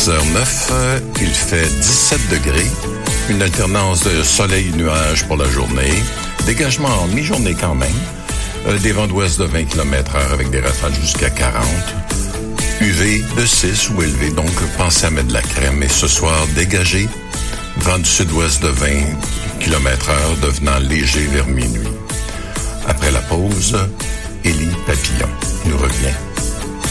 6h09, il fait 17 degrés, une alternance de soleil-nuage pour la journée, dégagement en mi-journée quand même, des vents d'ouest de 20 km/h avec des rafales jusqu'à 40, UV de 6 ou élevé, donc pensez à mettre de la crème. Et ce soir, dégagé, vent du sud-ouest de 20 km/h devenant léger vers minuit. Après la pause, Élie Papillon nous revient.